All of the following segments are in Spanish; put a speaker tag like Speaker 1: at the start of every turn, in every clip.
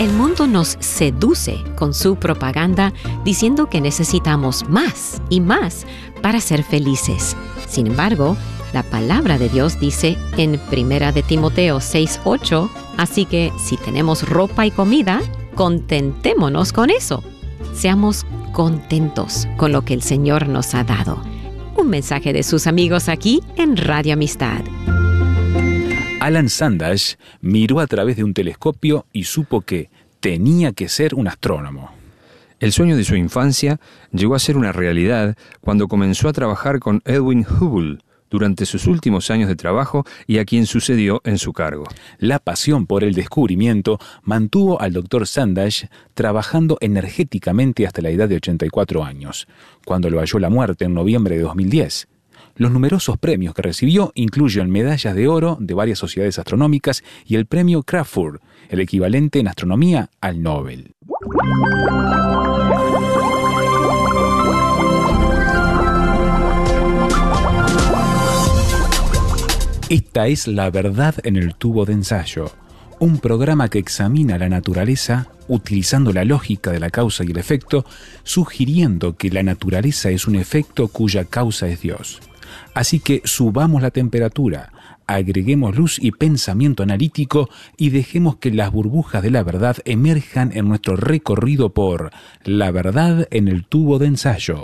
Speaker 1: El mundo nos seduce con su propaganda diciendo que necesitamos más y más para ser felices. Sin embargo, la palabra de Dios dice en 1 de Timoteo 6:8, así que si tenemos ropa y comida, contentémonos con eso. Seamos contentos con lo que el Señor nos ha dado. Un mensaje de sus amigos aquí en Radio Amistad.
Speaker 2: Alan Sandage miró a través de un telescopio y supo que tenía que ser un astrónomo.
Speaker 3: El sueño de su infancia llegó a ser una realidad cuando comenzó a trabajar con Edwin Hubble durante sus últimos años de trabajo y a quien sucedió en su cargo.
Speaker 2: La pasión por el descubrimiento mantuvo al Dr. Sandage trabajando energéticamente hasta la edad de 84 años, cuando lo halló la muerte en noviembre de 2010. Los numerosos premios que recibió incluyen medallas de oro de varias sociedades astronómicas y el premio Crafoord, el equivalente en astronomía al Nobel. Esta es La Verdad en el Tubo de Ensayo, un programa que examina la naturaleza utilizando la lógica de la causa y el efecto, sugiriendo que la naturaleza es un efecto cuya causa es Dios. Así que subamos la temperatura, agreguemos luz y pensamiento analítico y dejemos que las burbujas de la verdad emerjan en nuestro recorrido por La Verdad en el Tubo de Ensayo.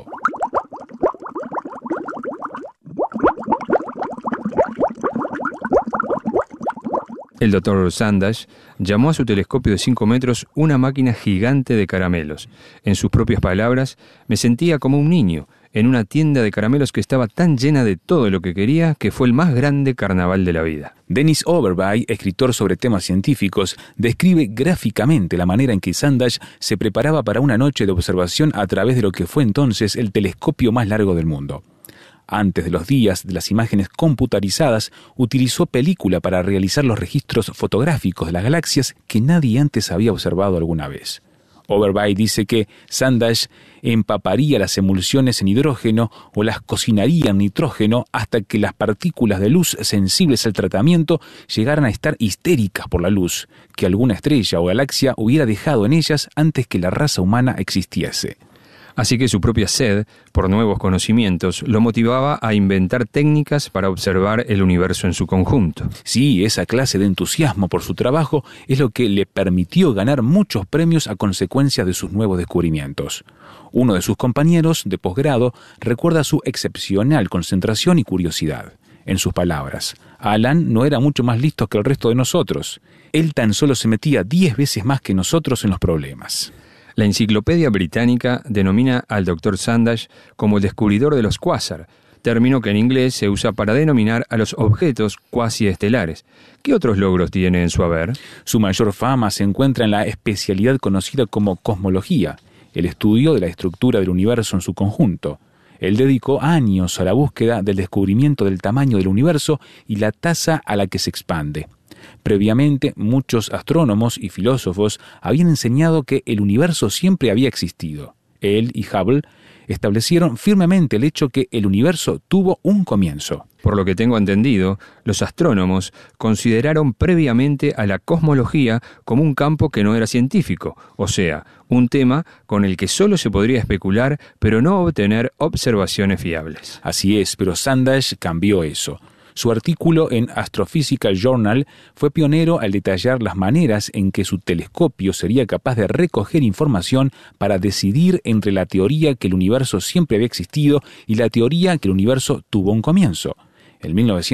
Speaker 3: El Dr. Sandage llamó a su telescopio de 5 metros una máquina gigante de caramelos. En sus propias palabras, me sentía como un niño en una tienda de caramelos que estaba tan llena de todo lo que quería que fue el más grande carnaval de la vida.
Speaker 2: Dennis Overby, escritor sobre temas científicos, describe gráficamente la manera en que Sandage se preparaba para una noche de observación a través de lo que fue entonces el telescopio más largo del mundo. Antes de los días de las imágenes computarizadas, utilizó película para realizar los registros fotográficos de las galaxias que nadie antes había observado alguna vez. Overby dice que Sandage empaparía las emulsiones en hidrógeno o las cocinaría en nitrógeno hasta que las partículas de luz sensibles al tratamiento llegaran a estar histéricas por la luz que alguna estrella o galaxia hubiera dejado en ellas antes que la raza humana existiese.
Speaker 3: Así que su propia sed por nuevos conocimientos lo motivaba a inventar técnicas para observar el universo en su conjunto.
Speaker 2: Sí, esa clase de entusiasmo por su trabajo es lo que le permitió ganar muchos premios a consecuencia de sus nuevos descubrimientos. Uno de sus compañeros de posgrado recuerda su excepcional concentración y curiosidad. En sus palabras, Alan no era mucho más listo que el resto de nosotros. Él tan solo se metía 10 veces más que nosotros en los problemas.
Speaker 3: La Enciclopedia Británica denomina al Dr. Sandage como el descubridor de los cuásar, término que en inglés se usa para denominar a los objetos cuasiestelares. ¿Qué otros logros tiene en su haber?
Speaker 2: Su mayor fama se encuentra en la especialidad conocida como cosmología, el estudio de la estructura del universo en su conjunto. Él dedicó años a la búsqueda del descubrimiento del tamaño del universo y la tasa a la que se expande. Previamente, muchos astrónomos y filósofos habían enseñado que el universo siempre había existido. Él y Hubble establecieron firmemente el hecho que el universo tuvo un comienzo.
Speaker 3: Por lo que tengo entendido, los astrónomos consideraron previamente a la cosmología como un campo que no era científico, o sea, un tema con el que solo se podría especular, pero no obtener observaciones fiables.
Speaker 2: Así es, pero Sandage cambió eso. Su artículo en Astrophysical Journal fue pionero al detallar las maneras en que su telescopio sería capaz de recoger información para decidir entre la teoría que el universo siempre había existido y la teoría que el universo tuvo un comienzo. En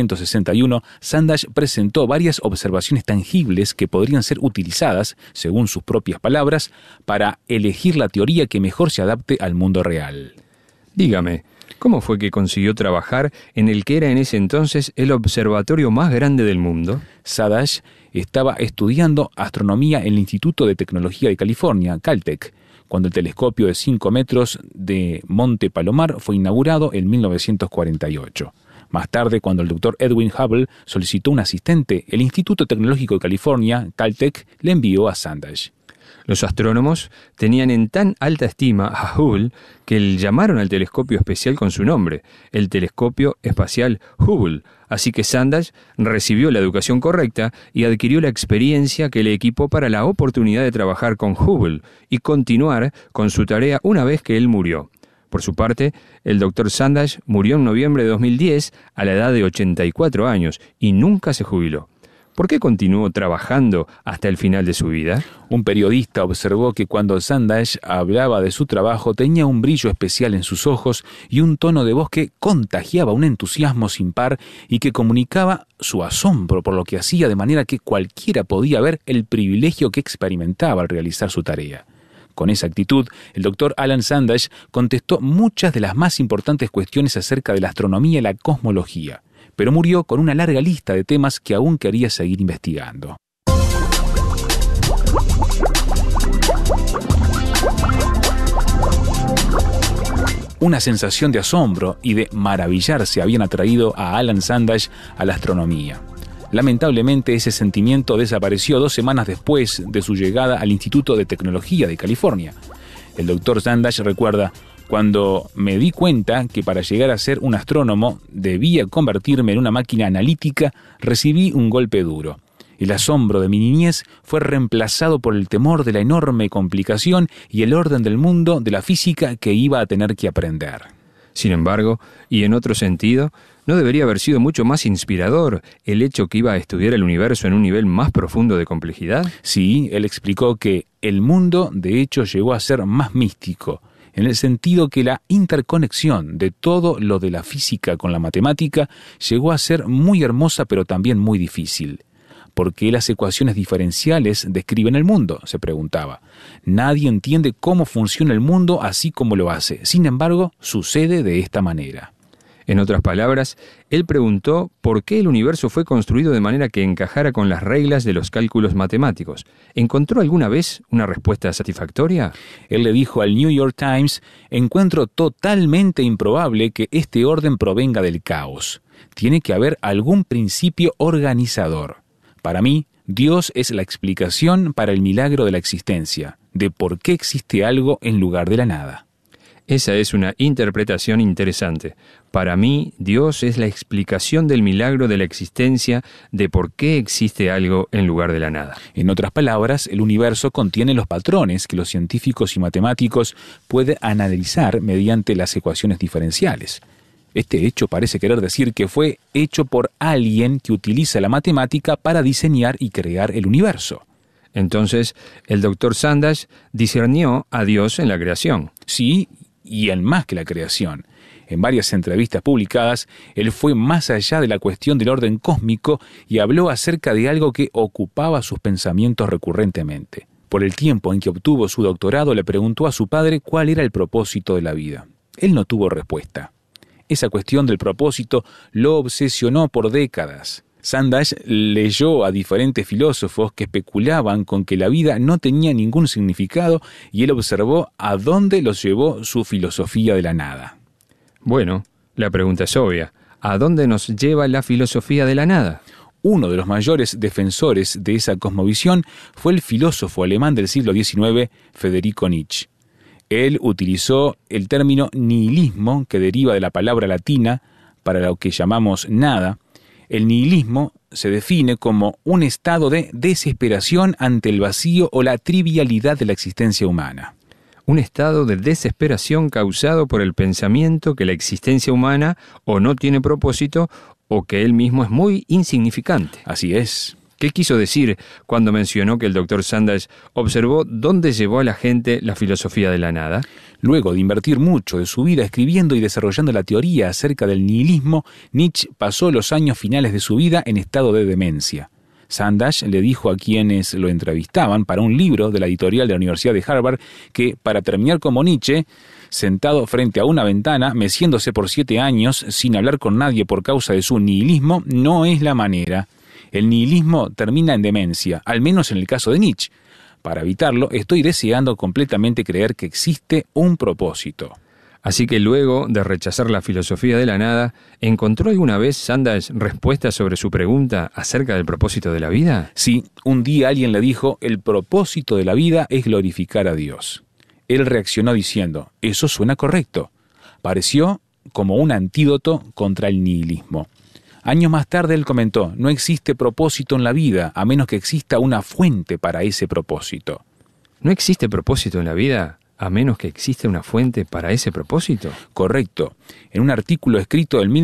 Speaker 2: 1961, Sandage presentó varias observaciones tangibles que podrían ser utilizadas, según sus propias palabras, para elegir la teoría que mejor se adapte al mundo real.
Speaker 3: Dígame, ¿cómo fue que consiguió trabajar en el que era en ese entonces el observatorio más grande del mundo?
Speaker 2: Sandage estaba estudiando astronomía en el Instituto de Tecnología de California, Caltech, cuando el telescopio de 5 metros de Monte Palomar fue inaugurado en 1948. Más tarde, cuando el Dr. Edwin Hubble solicitó un asistente, el Instituto Tecnológico de California, Caltech, le envió a Sandage.
Speaker 3: Los astrónomos tenían en tan alta estima a Hubble que llamaron al telescopio especial con su nombre, el Telescopio Espacial Hubble. Así que Sandage recibió la educación correcta y adquirió la experiencia que le equipó para la oportunidad de trabajar con Hubble y continuar con su tarea una vez que él murió. Por su parte, el Dr. Sandage murió en noviembre de 2010 a la edad de 84 años y nunca se jubiló. ¿Por qué continuó trabajando hasta el final de su vida?
Speaker 2: Un periodista observó que cuando Sandage hablaba de su trabajo tenía un brillo especial en sus ojos y un tono de voz que contagiaba un entusiasmo sin par y que comunicaba su asombro por lo que hacía, de manera que cualquiera podía ver el privilegio que experimentaba al realizar su tarea. Con esa actitud, el Dr. Alan Sandage contestó muchas de las más importantes cuestiones acerca de la astronomía y la cosmología, pero murió con una larga lista de temas que aún quería seguir investigando. Una sensación de asombro y de maravillarse habían atraído a Alan Sandage a la astronomía. Lamentablemente, ese sentimiento desapareció 2 semanas después de su llegada al Instituto de Tecnología de California. El Dr. Sandage recuerda: cuando me di cuenta que para llegar a ser un astrónomo debía convertirme en una máquina analítica, recibí un golpe duro. El asombro de mi niñez fue reemplazado por el temor de la enorme complicación y el orden del mundo de la física que iba a tener que aprender.
Speaker 3: Sin embargo, y en otro sentido, ¿no debería haber sido mucho más inspirador el hecho que iba a estudiar el universo en un nivel más profundo de complejidad?
Speaker 2: Sí, él explicó que el mundo de hecho llegó a ser más místico, en el sentido que la interconexión de todo lo de la física con la matemática llegó a ser muy hermosa pero también muy difícil. ¿Por qué las ecuaciones diferenciales describen el mundo?, se preguntaba. Nadie entiende cómo funciona el mundo así como lo hace. Sin embargo, sucede de esta manera.
Speaker 3: En otras palabras, él preguntó por qué el universo fue construido de manera que encajara con las reglas de los cálculos matemáticos. ¿Encontró alguna vez una respuesta satisfactoria?
Speaker 2: Él le dijo al New York Times: encuentro totalmente improbable que este orden provenga del caos. Tiene que haber algún principio organizador. Para mí, Dios es la explicación para el milagro de la existencia, de por qué existe algo en lugar de la nada.
Speaker 3: Esa es una interpretación interesante. Para mí, Dios es la explicación del milagro de la existencia, de por qué existe algo en lugar de la nada.
Speaker 2: En otras palabras, el universo contiene los patrones que los científicos y matemáticos pueden analizar mediante las ecuaciones diferenciales. Este hecho parece querer decir que fue hecho por alguien que utiliza la matemática para diseñar y crear el universo.
Speaker 3: Entonces, el Dr. Sandage discernió a Dios en la creación.
Speaker 2: Sí, y en más que la creación. En varias entrevistas publicadas, él fue más allá de la cuestión del orden cósmico y habló acerca de algo que ocupaba sus pensamientos recurrentemente. Por el tiempo en que obtuvo su doctorado, le preguntó a su padre cuál era el propósito de la vida. Él no tuvo respuesta. Esa cuestión del propósito lo obsesionó por décadas. Sandage leyó a diferentes filósofos que especulaban con que la vida no tenía ningún significado y él observó a dónde los llevó su filosofía de la nada.
Speaker 3: Bueno, la pregunta es obvia. ¿A dónde nos lleva la filosofía de la nada?
Speaker 2: Uno de los mayores defensores de esa cosmovisión fue el filósofo alemán del siglo XIX, Friedrich Nietzsche. Él utilizó el término nihilismo, que deriva de la palabra latina para lo que llamamos nada. El nihilismo se define como un estado de desesperación ante el vacío o la trivialidad de la existencia humana.
Speaker 3: Un estado de desesperación causado por el pensamiento que la existencia humana o no tiene propósito o que él mismo es muy insignificante.
Speaker 2: Así es.
Speaker 3: ¿Qué quiso decir cuando mencionó que el Dr. Sandage observó dónde llevó a la gente la filosofía de la nada?
Speaker 2: Luego de invertir mucho de su vida escribiendo y desarrollando la teoría acerca del nihilismo, Nietzsche pasó los años finales de su vida en estado de demencia. Sandage le dijo a quienes lo entrevistaban para un libro de la editorial de la Universidad de Harvard que, para terminar como Nietzsche, sentado frente a una ventana, meciéndose por 7 años sin hablar con nadie por causa de su nihilismo, no es la manera. El nihilismo termina en demencia, al menos en el caso de Nietzsche. Para evitarlo, estoy deseando completamente creer que existe un propósito.
Speaker 3: Así que luego de rechazar la filosofía de la nada, ¿encontró alguna vez Sandage respuestas sobre su pregunta acerca del propósito de la vida?
Speaker 2: Sí, un día alguien le dijo, el propósito de la vida es glorificar a Dios. Él reaccionó diciendo, eso suena correcto. Pareció como un antídoto contra el nihilismo. Años más tarde él comentó, no existe propósito en la vida a menos que exista una fuente para ese propósito.
Speaker 3: ¿No existe propósito en la vida a menos que exista una fuente para ese propósito?
Speaker 2: Correcto. En un artículo escrito en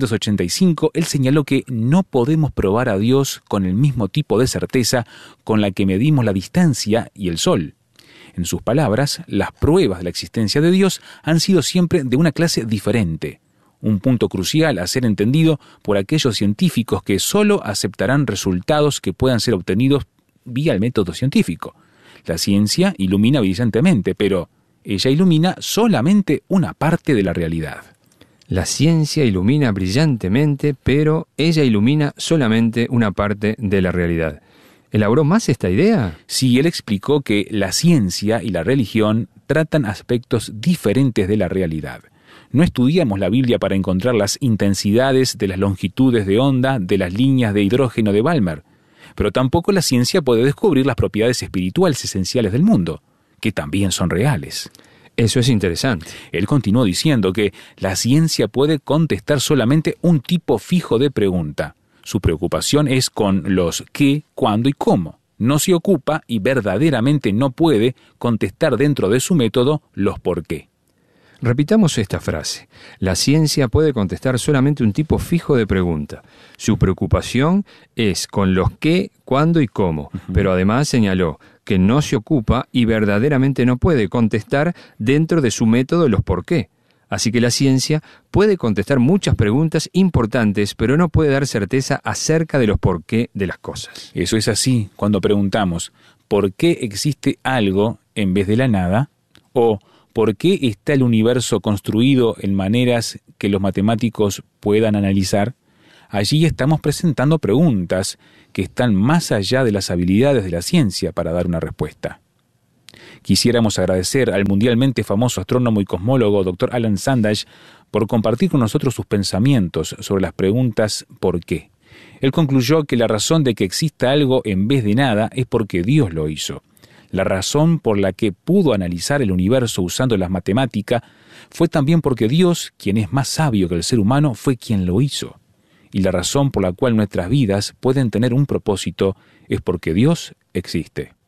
Speaker 2: 1985, él señaló que no podemos probar a Dios con el mismo tipo de certeza con la que medimos la distancia y el sol. En sus palabras, las pruebas de la existencia de Dios han sido siempre de una clase diferente. Un punto crucial a ser entendido por aquellos científicos que solo aceptarán resultados que puedan ser obtenidos vía el método científico. La ciencia ilumina brillantemente, pero ella ilumina solamente una parte de la realidad.
Speaker 3: La ciencia ilumina brillantemente, pero ella ilumina solamente una parte de la realidad. ¿Elaboró más esta idea?
Speaker 2: Sí, él explicó que la ciencia y la religión tratan aspectos diferentes de la realidad. No estudiamos la Biblia para encontrar las intensidades de las longitudes de onda de las líneas de hidrógeno de Balmer, pero tampoco la ciencia puede descubrir las propiedades espirituales esenciales del mundo, que también son reales.
Speaker 3: Eso es interesante.
Speaker 2: Él continuó diciendo que la ciencia puede contestar solamente un tipo fijo de pregunta. Su preocupación es con los qué, cuándo y cómo. No se ocupa y verdaderamente no puede contestar dentro de su método los por qué.
Speaker 3: Repitamos esta frase. La ciencia puede contestar solamente un tipo fijo de pregunta. Su preocupación es con los qué, cuándo y cómo, pero además señaló que no se ocupa y verdaderamente no puede contestar dentro de su método los por qué. Así que la ciencia puede contestar muchas preguntas importantes, pero no puede dar certeza acerca de los por qué de las cosas.
Speaker 2: Eso es así cuando preguntamos ¿por qué existe algo en vez de la nada? O ¿por qué está el universo construido en maneras que los matemáticos puedan analizar? Allí estamos presentando preguntas que están más allá de las habilidades de la ciencia para dar una respuesta. Quisiéramos agradecer al mundialmente famoso astrónomo y cosmólogo Dr. Alan Sandage por compartir con nosotros sus pensamientos sobre las preguntas ¿por qué? Él concluyó que la razón de que exista algo en vez de nada es porque Dios lo hizo. La razón por la que pudo analizar el universo usando las matemáticas fue también porque Dios, quien es más sabio que el ser humano, fue quien lo hizo. Y la razón por la cual nuestras vidas pueden tener un propósito es porque Dios existe.